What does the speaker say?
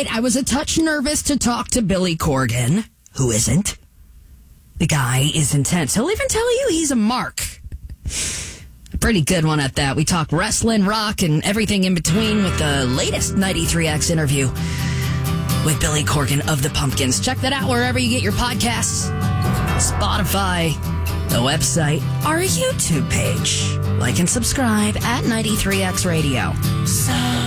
right. I was a touch nervous to talk to Billy Corgan. Who isn't? The guy is intense. He'll even tell you he's a mark. A pretty good one at that. We talk wrestling, rock, and everything in between with the latest 93X interview with Billy Corgan of the Pumpkins. Check that out wherever you get your podcasts. Spotify, the website, our YouTube page. Like and subscribe at 93X Radio. So